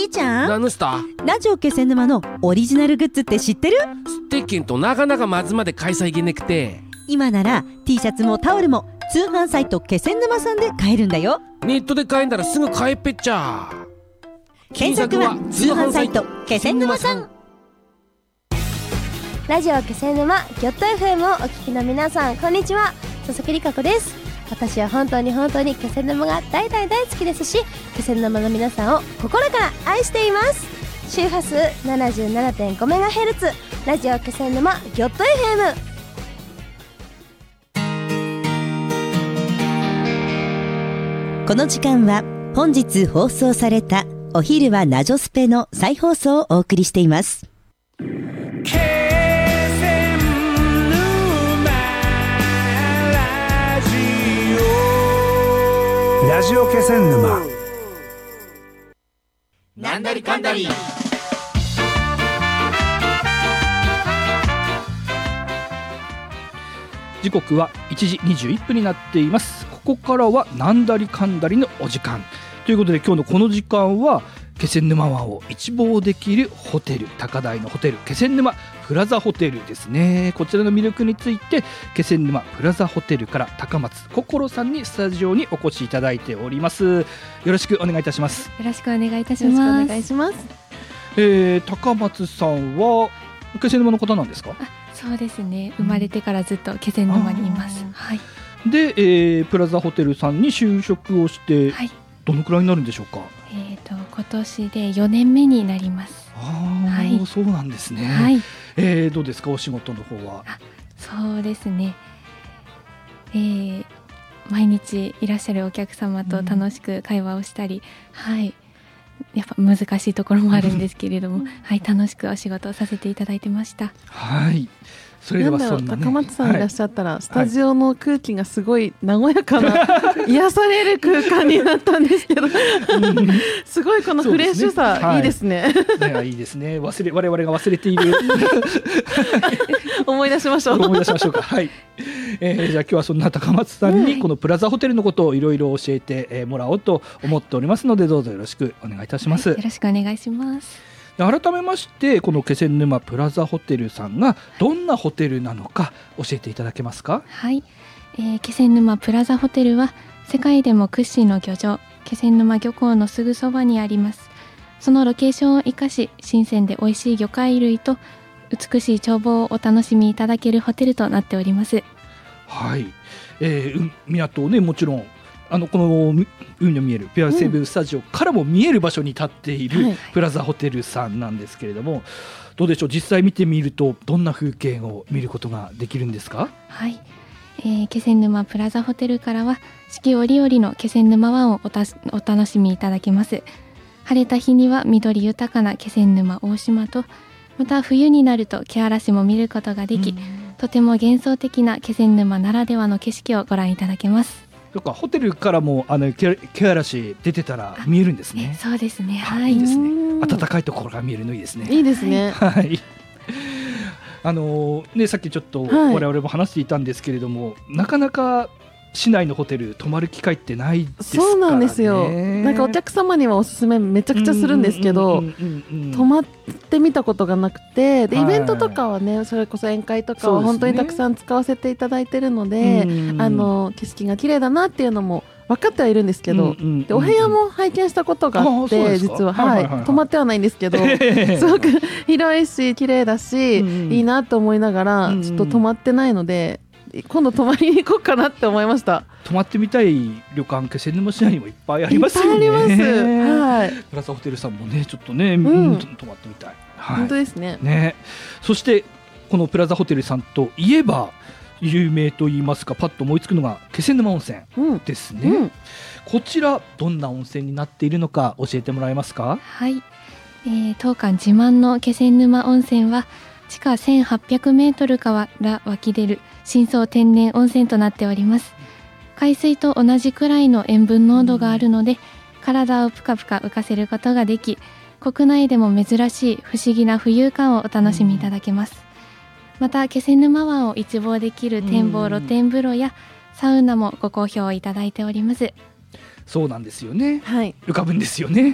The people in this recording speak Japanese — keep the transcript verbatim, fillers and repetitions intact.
兄ちゃん、 何したラジオ気仙沼のオリジナルグッズって知ってる？ 知ってっけんとなかなかまずまで開催げねくて、 今なら T シャツもタオルも通販サイト気仙沼さんで買えるんだよ。 ネットで買えんだらすぐ買えっぺっちゃ。 検索は通販サイト気仙沼さん。 ラジオ気仙沼ギョット エフエム をお聞きの皆さん、こんにちは。佐々木里香子です。私は本当に本当に気仙沼が大大大好きですし、気仙沼の皆さんを心から愛しています。周波数 ななじゅうななてんごメガヘルツ ラジオ気仙沼ギョット エフエム。この時間は本日放送されたお昼はナジョスペの再放送をお送りしています。 ラジオ気仙沼、 なんだりかんだり。 時刻はいちじにじゅういっぷんになっています。ここからはなんだりかんだりのお時間ということで、今日のこの時間は気仙沼湾を一望できるホテル、高台のホテル気仙沼プラザホテルですね。こちらの魅力について気仙沼プラザホテルから高松心さんにスタジオにお越しいただいております。よろしくお願いいたします。 よろしくお願いいたします。よろしくお願いします。 えー、高松さんは気仙沼の方なんですか？ あ、そうですね、生まれてからずっと気仙沼にいます。はい、 で、えー、プラザホテルさんに就職をして、はい、どのくらいになるんでしょうか？ えーと、今年でよねんめになります。 あ、はい、そうなんですね。 はい、 えー、どうですか、お仕事の方は？ あ、そうですね、えー、毎日いらっしゃるお客様と楽しく会話をしたり、うん、はい、やっぱ難しいところもあるんですけれども、はい、楽しくお仕事をさせていただいてました。 はい、それではそんな、ね、 高松さんいらっしゃったら、はい、スタジオの空気がすごい和やかな、はい、癒される空間になったんですけどすごいこのフレッシュさ、ね、はい、いいですね。 いや、いいですね。忘れ我々が忘れている思い出しましょう思い出しましょうか。はい、えー、じゃあ今日はそんな高松さんにこのプラザホテルのことをいろいろ教えてもらおうと思っておりますので、どうぞよろしくお願いいたします。 はい、よろしくお願いします。 改めまして、この気仙沼プラザホテルさんがどんなホテルなのか教えていただけますか？ はい、えー、気仙沼プラザホテルは世界でも屈指の漁場、気仙沼漁港のすぐそばにあります。そのロケーションを生かし、新鮮で美味しい魚介類と美しい眺望をお楽しみいただけるホテルとなっております。 はい、えー、港をね、もちろんあのこの海の見えるペアセーブスタジオからも見える場所に立っているプラザホテルさんなんですけれども、はい、どうでしょう、実際見てみるとどんな風景を見ることができるんですか？ はい、えー、気仙沼プラザホテルからは四季折々の気仙沼湾を お, たお楽しみいただけます。晴れた日には緑豊かな気仙沼大島と、また冬になると気嵐も見ることができ、とても幻想的な気仙沼ならではの景色をご覧いただけます。 とかホテルからもあの気嵐出てたら見えるんですね。 そうですね、はい、 いいですね。暖かいところが見えるのいいですね。 いいですね。 はい、あのー、ね、さっきちょっと我々も話していたんですけれども、はい、なかなか市内のホテル泊まる機会ってないですからね。 そうなんですよ。なんかお客様にはおすすめめちゃくちゃするんですけど、泊まってみたことがなくて、でイベントとかはね、それこそ宴会とかは本当にたくさん使わせていただいてるので、あの景色が綺麗だなっていうのも分かってはいるんですけど、うんうんうんうん、でお部屋も拝見したことがあって、実は、はいはいはいはい、泊まってはないんですけどすごく広いし綺麗だし、うんうん、いいなと思いながら、うんうん、ちょっと泊まってないので今度泊まりに行こうかなって思いました。 泊まってみたい旅館、気仙沼市内にもいっぱいありますよね。 いっぱいあります、はい、 プラザホテルさんもね、ちょっとね、うん、泊まってみたい、はい、 本当ですね。 ね、そしてこのプラザホテルさんといえば有名といいますか、パッと思いつくのが気仙沼温泉ですね、うんうん、こちらどんな温泉になっているのか教えてもらえますか？ はい、えー、当館自慢の気仙沼温泉は地下せんはっぴゃくメートルから湧き出る深層天然温泉となっております。海水と同じくらいの塩分濃度があるので、体をぷかぷか浮かせることができ、国内でも珍しい不思議な浮遊感をお楽しみいただけます。また気仙沼湾を一望できる展望露天風呂やサウナもご好評いただいております。 そうなんですよね、 はい、 浮かぶんですよね。